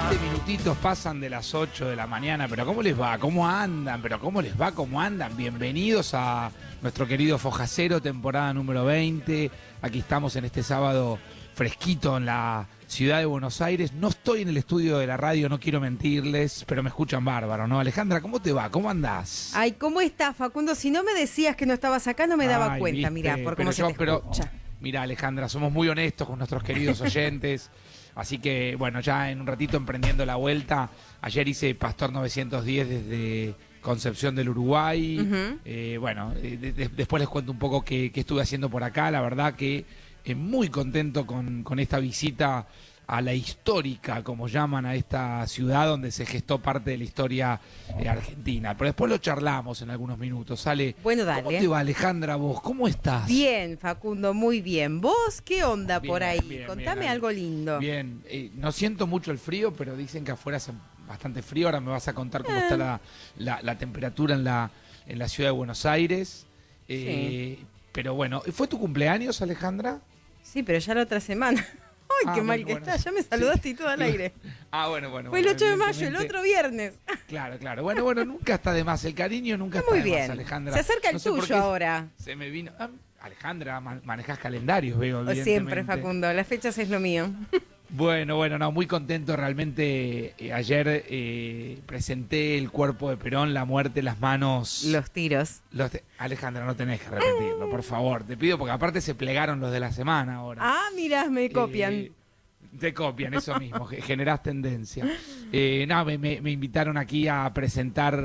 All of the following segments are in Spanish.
20 minutitos pasan de las 8 de la mañana, pero ¿cómo les va? ¿Cómo andan? ¿Pero cómo les va? ¿Cómo andan? Bienvenidos a nuestro querido Fojacero, temporada número 20. Aquí estamos en este sábado fresquito en la ciudad de Buenos Aires. No estoy en el estudio de la radio, no quiero mentirles, pero me escuchan bárbaro, ¿no? Alejandra, ¿cómo te va? ¿Cómo andás? Ay, ¿cómo estás, Facundo? Si no me decías que no estabas acá, no me daba cuenta, mirá, por cómo se te escucha. Mirá, Alejandra, somos muy honestos con nuestros queridos oyentes. Así que, bueno, ya en un ratito emprendiendo la vuelta. Ayer hice Pastor 910 desde Concepción del Uruguay. Después les cuento un poco qué estuve haciendo por acá. La verdad que muy contento con esta visita a la histórica, como llaman a esta ciudad donde se gestó parte de la historia argentina. Pero después lo charlamos en algunos minutos. Sale. Bueno, dale. ¿Cómo te va, Alejandra, vos? ¿Cómo estás? Bien, Facundo, muy bien. ¿Vos qué onda Bien, por ahí? bien, Contame bien, algo lindo. Bien, no siento mucho el frío, pero dicen que afuera hace bastante frío. Ahora me vas a contar cómo está la temperatura en la ciudad de Buenos Aires. Sí. Pero bueno, ¿fue tu cumpleaños, Alejandra? Sí, pero ya la otra semana. Ay, qué mal que está, ya me saludaste y todo al aire. Bueno. Fue el 8 de mayo, el otro viernes. Claro. Bueno, nunca está de más. El cariño nunca está muy de bien. más, Alejandra. Se acerca el tuyo ahora. Se me vino. Alejandra, manejás calendarios, veo. Siempre, Facundo, las fechas es lo mío. Bueno, muy contento realmente. Ayer presenté El cuerpo de Perón, la muerte, las manos. Los tiros. Alejandra, no tenés que repetirlo, por favor. Te pido, porque aparte se plegaron los de la semana ahora. Mira, me copian. Te copian, eso mismo, generás tendencia. Me invitaron aquí a presentar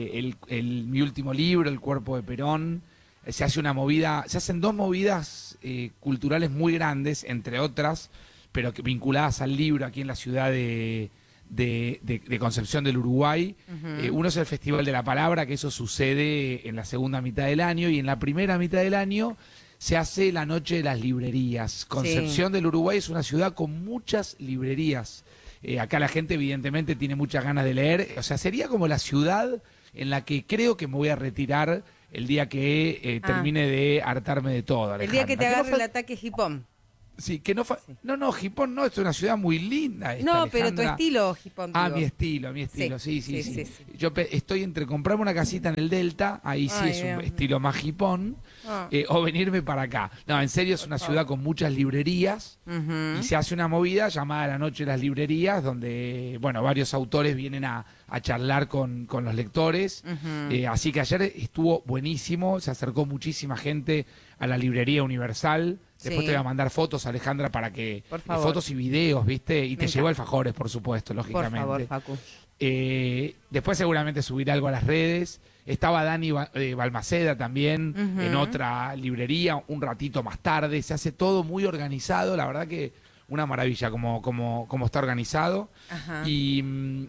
mi último libro, El cuerpo de Perón. Se hacen dos movidas culturales muy grandes, entre otras, pero vinculadas al libro aquí en la ciudad de Concepción del Uruguay. Uno es el Festival de la Palabra, que eso sucede en la segunda mitad del año, y en la primera mitad del año se hace la Noche de las Librerías. Concepción del Uruguay es una ciudad con muchas librerías. Acá la gente evidentemente tiene muchas ganas de leer. O sea, sería como la ciudad en la que creo que me voy a retirar el día que termine de hartarme de todo, Alejandra. El día que te agarre el ataque hipón. Sí, que no... No, Gipón no, es una ciudad muy linda esta, No, pero tu Alejandra. estilo, Gipón. Mi estilo, sí. Yo estoy entre comprarme una casita en el Delta, ahí sí es un estilo más Gipón, o venirme para acá. No, en serio, es una ciudad con muchas librerías, y se hace una movida llamada La Noche de las Librerías, donde, varios autores vienen a charlar con los lectores. Así que ayer estuvo buenísimo, se acercó muchísima gente a la Librería Universal. Después te voy a mandar fotos, Alejandra, para que... fotos y videos, ¿viste? Y te llevo alfajores, por supuesto, lógicamente. Por favor, Facu. Después seguramente subiré algo a las redes. Estaba Dani Balmaceda también en otra librería un ratito más tarde. Se hace todo muy organizado. La verdad que una maravilla como está organizado. Y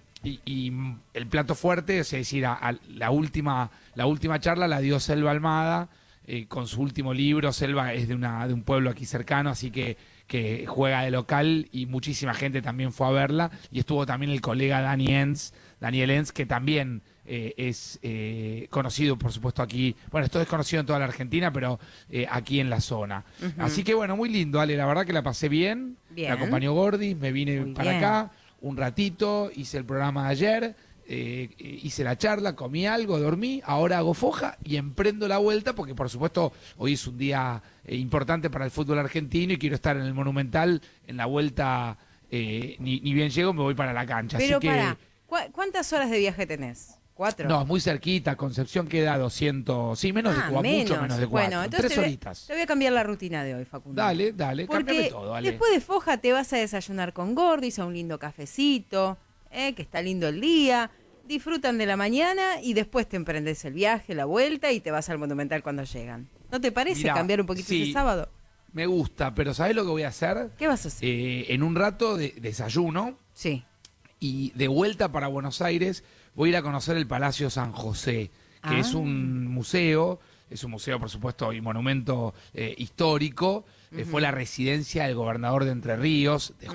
el plato fuerte, es decir, la última charla la dio Selva Almada, con su último libro. Selva es de un pueblo aquí cercano, así que juega de local, y muchísima gente también fue a verla. Y estuvo también el colega Daniel Enz, que también es conocido, por supuesto, aquí. Bueno, esto es conocido en toda la Argentina, pero aquí en la zona. Así que muy lindo, Ale, la verdad que la pasé bien. Me acompañó Gordi, me vine para acá un ratito, hice el programa de ayer. Hice la charla, comí algo, dormí, ahora hago foja y emprendo la vuelta, porque por supuesto hoy es un día importante para el fútbol argentino y quiero estar en el Monumental en la vuelta. Ni bien llego, me voy para la cancha. Pero así que, ¿cuántas horas de viaje tenés? ¿4? No, muy cerquita. Concepción queda 200, sí, menos de 4, mucho menos de 4. Bueno, entonces 3 horitas. Te voy a cambiar la rutina de hoy, Facundo. Dale, cámbiame todo, dale. Después de foja te vas a desayunar con Gordis, a un lindo cafecito, que está lindo el día. Disfrutan de la mañana y después te emprendes el viaje, la vuelta, y te vas al Monumental cuando llegan. ¿No te parece cambiar un poquito ese sábado? Me gusta, pero ¿sabés lo que voy a hacer? ¿Qué vas a hacer? En un rato desayuno. Sí. Y de vuelta para Buenos Aires voy a ir a conocer el Palacio San José, que es un museo, por supuesto, y monumento histórico. Fue la residencia del gobernador de Entre Ríos, de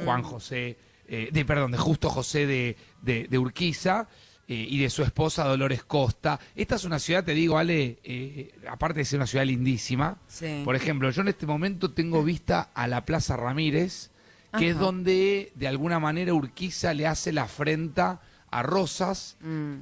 de Justo José de Urquiza. Y de su esposa Dolores Costa. Esta es una ciudad, te digo, Ale, aparte de ser una ciudad lindísima, por ejemplo, yo en este momento tengo vista a la Plaza Ramírez, que es donde de alguna manera Urquiza le hace la afrenta a Rosas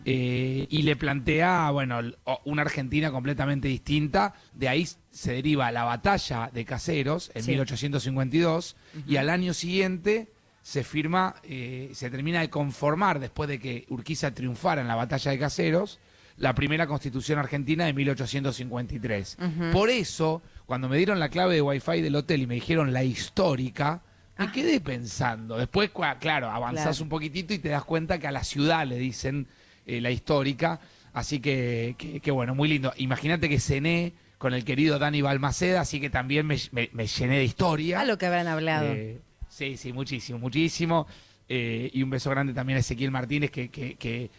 y le plantea, bueno, una Argentina completamente distinta. De ahí se deriva la batalla de Caseros en 1852 y al año siguiente se firma, se termina de conformar, después de que Urquiza triunfara en la batalla de Caseros, la primera Constitución Argentina de 1853. Por eso, cuando me dieron la clave de Wi-Fi del hotel y me dijeron la histórica, me quedé pensando. Después, claro, avanzás un poquitito y te das cuenta que a la ciudad le dicen la histórica. Así que bueno, muy lindo. Imagínate que cené con el querido Dani Balmaceda, así que también me llené de historia. A lo que habrán hablado. Sí, muchísimo, muchísimo. Y un beso grande también a Ezequiel Martínez, que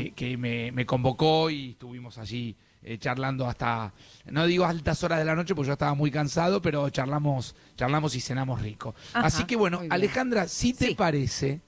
me convocó y estuvimos allí charlando hasta, no digo altas horas de la noche, porque yo estaba muy cansado, pero charlamos y cenamos rico. Ajá, así que bueno, Alejandra, si te parece,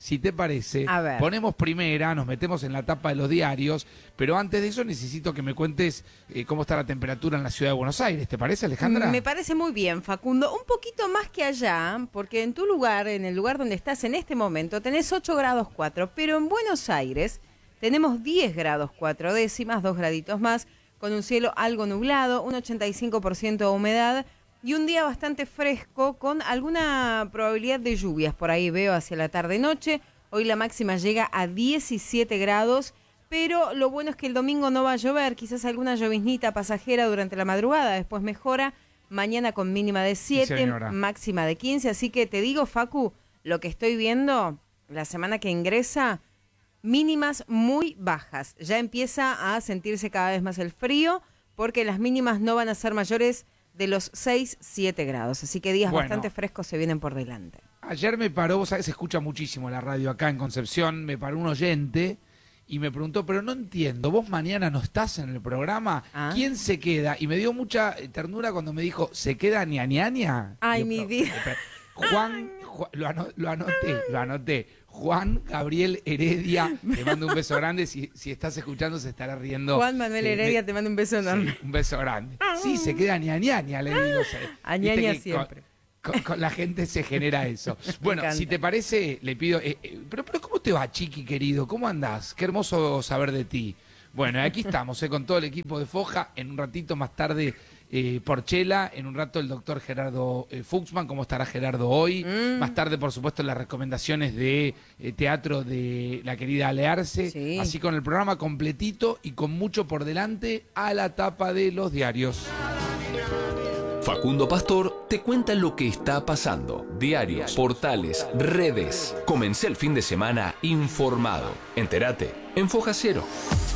ponemos primera, nos metemos en la tapa de los diarios, pero antes de eso necesito que me cuentes cómo está la temperatura en la ciudad de Buenos Aires. ¿Te parece, Alejandra? Me parece muy bien, Facundo. Un poquito más que allá, porque en tu lugar, en el lugar donde estás en este momento, tenés 8 grados 4, pero en Buenos Aires tenemos 10 grados 4 décimas, 2 graditos más, con un cielo algo nublado, un 85% de humedad y un día bastante fresco con alguna probabilidad de lluvias. Por ahí veo hacia la tarde-noche. Hoy la máxima llega a 17 grados, pero lo bueno es que el domingo no va a llover. Quizás alguna lloviznita pasajera durante la madrugada, después mejora. Mañana con mínima de 7, máxima de 15. Así que te digo, Facu, lo que estoy viendo la semana que ingresa, mínimas muy bajas. Ya empieza a sentirse cada vez más el frío porque las mínimas no van a ser mayores de los 6, 7 grados. Así que días bastante frescos se vienen por delante. Ayer me paró, vos sabés, se escucha muchísimo la radio acá en Concepción, me paró un oyente y me preguntó, pero no entiendo, vos mañana no estás en el programa, ¿quién se queda? Y me dio mucha ternura cuando me dijo, ¿se queda ñañaña? Ay, mi vida. Juan, lo anoté. Juan Gabriel Heredia, te mando un beso grande. Si estás escuchando, se estará riendo. Juan Manuel Heredia, te mando un beso enorme. Sí, un beso grande. Sí, se queda ñaña, le digo. A ñaña siempre. Con la gente se genera eso. Bueno, si te parece, le pido. Pero ¿cómo te va, Chiqui, querido? ¿Cómo andás? Qué hermoso saber de ti. Bueno, aquí estamos, con todo el equipo de Foja. En un ratito más tarde, Porchela. En un rato, el doctor Gerardo Fuchsman. ¿Cómo estará Gerardo hoy? Más tarde, por supuesto, las recomendaciones de teatro de la querida Alearse. Sí. Así con el programa completito y con mucho por delante a la tapa de los diarios. Facundo Pastor te cuenta lo que está pasando. Diarios, portales, redes. Comencé el fin de semana informado. Entérate en Foja Cero.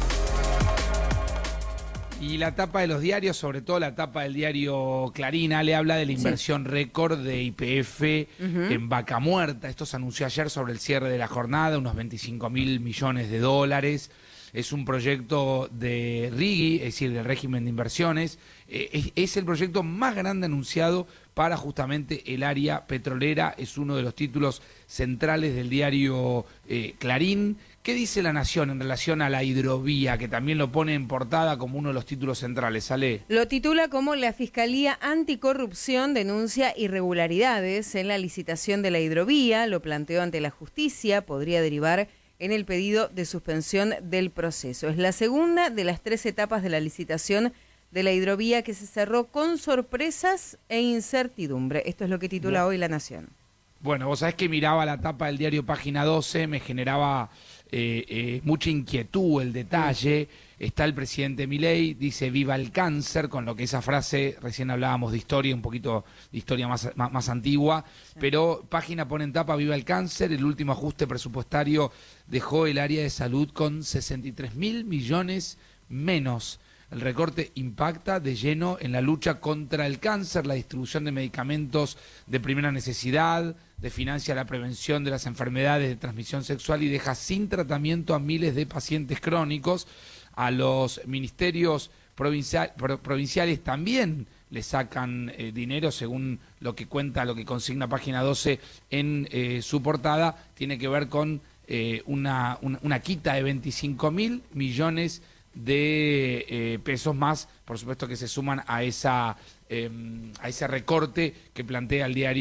Y la tapa de los diarios, sobre todo la tapa del diario Clarín, le habla de la inversión récord de YPF en Vaca Muerta. Esto se anunció ayer sobre el cierre de la jornada, unos 25.000 millones de dólares. Es un proyecto de RIGI, es decir, del régimen de inversiones. Es el proyecto más grande anunciado para justamente el área petrolera. Es uno de los títulos centrales del diario Clarín. ¿Qué dice La Nación en relación a la hidrovía, que también lo pone en portada como uno de los títulos centrales? Ale. Lo titula como la Fiscalía Anticorrupción denuncia irregularidades en la licitación de la hidrovía. Lo planteó ante la justicia, podría derivar en el pedido de suspensión del proceso. Es la segunda de las 3 etapas de la licitación de la hidrovía que se cerró con sorpresas e incertidumbre. Esto es lo que titula hoy La Nación. Bueno, vos sabés que miraba la tapa del diario Página 12, me generaba mucha inquietud el detalle. Está el presidente Milei, dice viva el cáncer, con lo que esa frase, recién hablábamos de historia, un poquito de historia más antigua, pero Página pone en tapa viva el cáncer. El último ajuste presupuestario dejó el área de salud con 63.000 millones menos. El recorte impacta de lleno en la lucha contra el cáncer, la distribución de medicamentos de primera necesidad, financia la prevención de las enfermedades de transmisión sexual y deja sin tratamiento a miles de pacientes crónicos. A los ministerios provinciales también le sacan dinero, según lo que consigna Página 12 en su portada. Tiene que ver con una quita de 25.000 millones de pesos más, por supuesto, que se suman a ese recorte que plantea el diario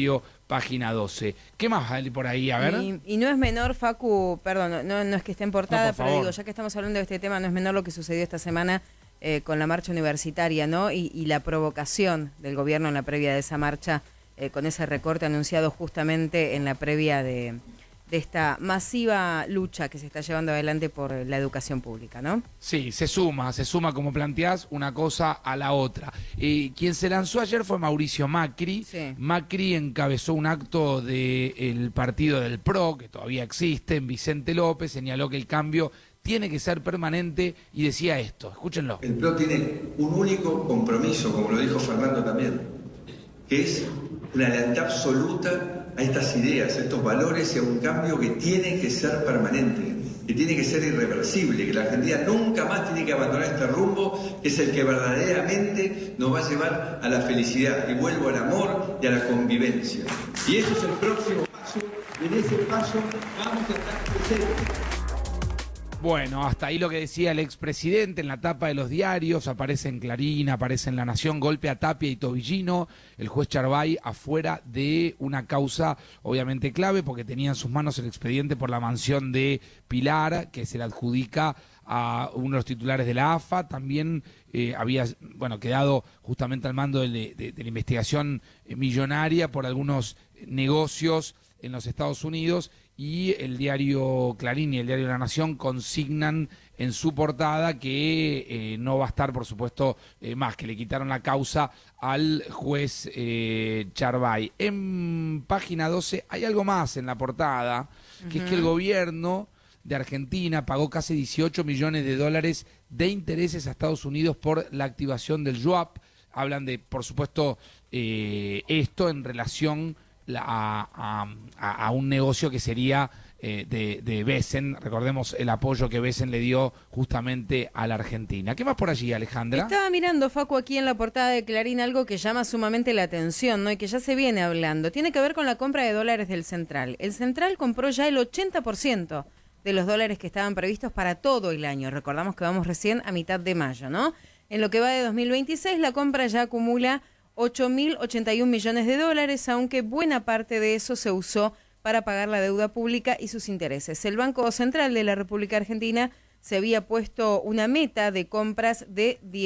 página 12. ¿Qué más hay por ahí? A ver. Y no es menor, Facu, perdón, no es que esté en portada, por pero favor. digo, ya que estamos hablando de este tema, no es menor lo que sucedió esta semana con la marcha universitaria, ¿no? Y la provocación del gobierno en la previa de esa marcha, con ese recorte anunciado justamente en la previa de esta masiva lucha que se está llevando adelante por la educación pública, ¿no? Sí, se suma como planteás, una cosa a la otra. Quien se lanzó ayer fue Mauricio Macri. Sí. Macri encabezó un acto del partido del PRO, que todavía existe, en Vicente López, señaló que el cambio tiene que ser permanente y decía esto, escúchenlo. El PRO tiene un único compromiso, como lo dijo Fernando también, que es la lealtad absoluta a estas ideas, a estos valores y a un cambio que tiene que ser permanente, que tiene que ser irreversible, que la Argentina nunca más tiene que abandonar este rumbo, que es el que verdaderamente nos va a llevar a la felicidad, y vuelvo al amor y a la convivencia. Y ese es el próximo paso, y en ese paso vamos a estar presentes. Bueno, hasta ahí lo que decía el expresidente en la tapa de los diarios, aparece en Clarín, aparece en La Nación, golpe a Tapia y Tobillino, el juez Charbay afuera de una causa obviamente clave porque tenía en sus manos el expediente por la mansión de Pilar, que se le adjudica a uno de los titulares de la AFA, también había quedado justamente al mando de la investigación millonaria por algunos negocios en los Estados Unidos, y el diario Clarín y el diario La Nación consignan en su portada que no va a estar, por supuesto, más, que le quitaron la causa al juez Charbay. En página 12 hay algo más en la portada, que es que el gobierno de Argentina pagó casi 18 millones de dólares de intereses a Estados Unidos por la activación del SWAP. Hablan de, por supuesto, esto en relación a un negocio que sería de Besen. Recordemos el apoyo que Besen le dio justamente a la Argentina. ¿Qué más por allí, Alejandra? Estaba mirando, Facu, aquí en la portada de Clarín algo que llama sumamente la atención, ¿no? Y que ya se viene hablando. Tiene que ver con la compra de dólares del Central. El Central compró ya el 80% de los dólares que estaban previstos para todo el año. Recordamos que vamos recién a mitad de mayo, ¿no? En lo que va de 2026, la compra ya acumula 8.081 millones de dólares, aunque buena parte de eso se usó para pagar la deuda pública y sus intereses. El Banco Central de la República Argentina se había puesto una meta de compras de 10